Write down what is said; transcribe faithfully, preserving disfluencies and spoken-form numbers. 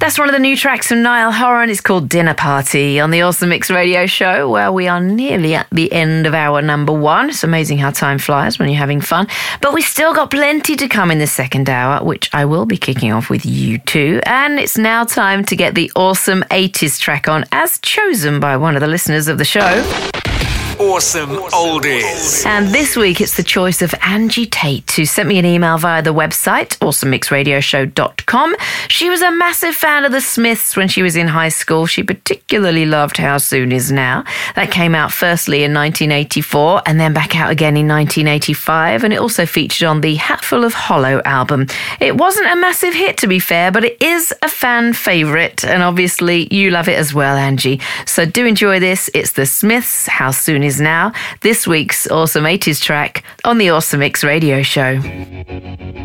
That's one of the new tracks from Niall Horan. It's called Dinner Party on the Awesome Mix Radio Show, where we are nearly at the end of our number one. It's amazing how time flies when you're having fun. But we still got plenty to come in the second hour, which I will be kicking off with you too. And it's now time to get the awesome eighties track on, as chosen by one of the listeners of the show. Awesome Oldies. And this week it's the choice of Angie Tate, who sent me an email via the website, awesome mix radio show dot com. She was a massive fan of the Smiths when she was in high school. She particularly loved How Soon Is Now. That came out firstly in nineteen eighty-four and then back out again in nineteen eighty-five, and it also featured on the Hatful of Hollow album. It wasn't a massive hit, to be fair, but it is a fan favourite, and obviously you love it as well, Angie. So do enjoy this. It's the Smiths, How Soon Is Now, this week's awesome eighties track on the Awesome Mix Radio Show.